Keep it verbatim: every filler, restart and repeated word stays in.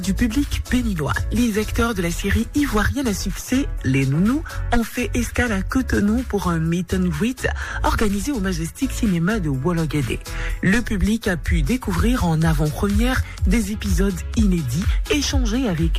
Du public béninois, les acteurs de la série ivoirienne à succès, Les Nounous, ont fait escale à Cotonou pour un meet and greet organisé au Majestic Cinéma de Wollogadé. Le public a pu découvrir en avant-première des épisodes inédits, échanger avec